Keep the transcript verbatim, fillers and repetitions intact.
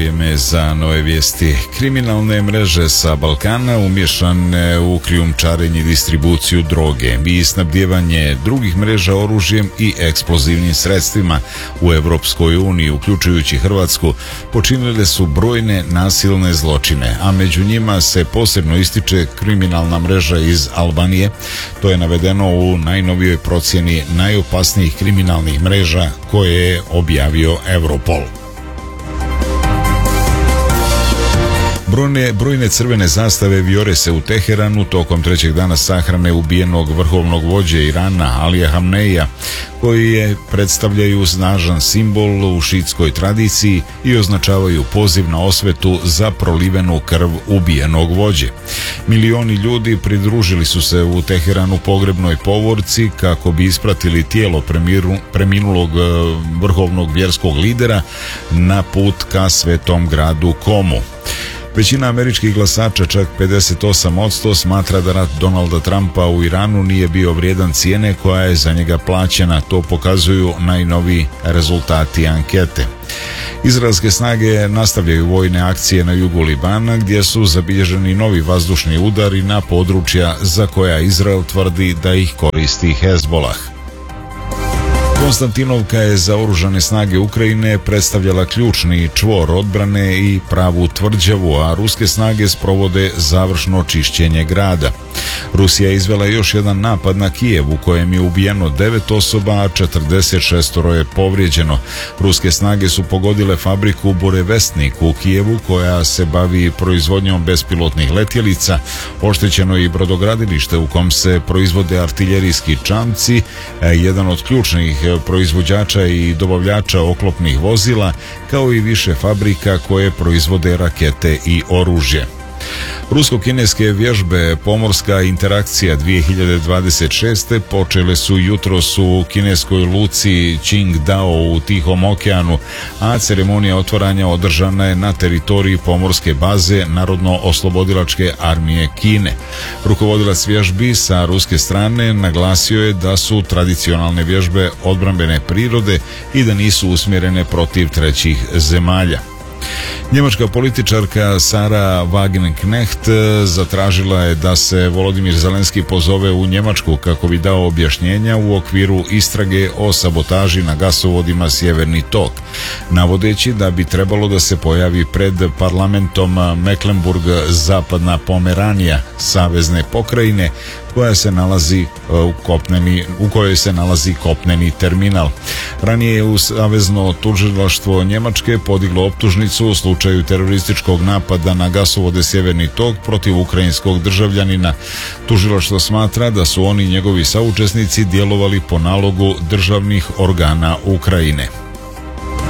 Vrijeme za nove vijesti. Kriminalne mreže sa Balkana umješane u krijumčarenje i distribuciju droge i snabdijevanje drugih mreža oružjem i eksplozivnim sredstvima u Europskoj uniji, uključujući Hrvatsku, počinile su brojne nasilne zločine, a među njima se posebno ističe kriminalna mreža iz Albanije. To je navedeno u najnovijoj procjeni najopasnijih kriminalnih mreža koje je objavio Europol. Brojne, brojne crvene zastave vijore se u Teheranu tokom trećeg dana sahrane ubijenog vrhovnog vođe Irana Alija Hamneija, koji je predstavljaju snažan simbol u šiitskoj tradiciji i označavaju poziv na osvetu za prolivenu krv ubijenog vođe. Milioni ljudi pridružili su se u Teheranu pogrebnoj povorci kako bi ispratili tijelo premiru, preminulog vrhovnog vjerskog lidera na put ka svetom gradu Komu. Većina američkih glasača, čak pedeset osam posto, smatra da rat Donalda Trumpa u Iranu nije bio vrijedan cijene koja je za njega plaćena. To pokazuju najnoviji rezultati ankete. Izraelske snage nastavljaju vojne akcije na jugu Libana, gdje su zabilježeni novi vazdušni udari na područja za koja Izrael tvrdi da ih koristi Hezbolah. Konstantinovka je za oružane snage Ukrajine predstavljala ključni čvor odbrane i pravu tvrđavu, a ruske snage sprovode završno čišćenje grada. Rusija je izvela još jedan napad na Kijev u kojem je ubijeno devet osoba, a četrdeset šest je povrijeđeno. Ruske snage su pogodile fabriku Burevestnik u Kijevu koja se bavi proizvodnjom bespilotnih letjelica. Oštećeno je i brodogradilište u kom se proizvode artiljerijski čamci, jedan od ključnih proizvođača i dobavljača oklopnih vozila, kao i više fabrika koje proizvode rakete i oružje. Rusko-kineske vježbe Pomorska interakcija dvije hiljade dvadeset šest. počele su jutros u kineskoj luci Qingdao u Tihom okeanu, a ceremonija otvaranja održana je na teritoriji pomorske baze Narodno-oslobodilačke armije Kine. Rukovodilac vježbi sa ruske strane naglasio je da su tradicionalne vježbe odbrambene prirode i da nisu usmjerene protiv trećih zemalja. Njemačka političarka Sara Wagenknecht zatražila je da se Volodimir Zelenski pozove u Njemačku kako bi dao objašnjenja u okviru istrage o sabotaži na gasovodima Sjeverni tok, navodeći da bi trebalo da se pojavi pred parlamentom Mecklenburg-Zapadna Pomeranija, savezne pokrajine, koja se nalazi u, kopneni, u kojoj se nalazi kopneni terminal. Ranije je u savezno tužilaštvo Njemačke podiglo optužnicu u slučaju terorističkog napada na gasovode Sjeverni tok protiv ukrajinskog državljanina. Tužilaštvo smatra da su oni njegovi saučesnici djelovali po nalogu državnih organa Ukrajine.